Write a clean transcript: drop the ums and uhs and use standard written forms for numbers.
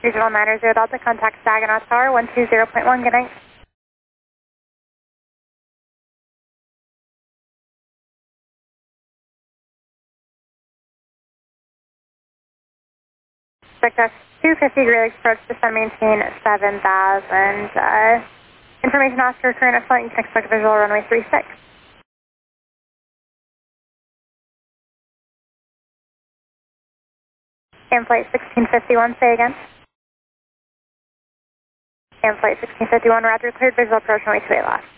Regional 90 Delta, contact Saginaw Tower, 120.1, good night. Victor 250 Greeley approach to sun maintain 7,000. Information Oscar, current flight, you can expect visual runway 36. And flight 1651, say again. And flight 1651, roger, cleared visual approach runway 28 left.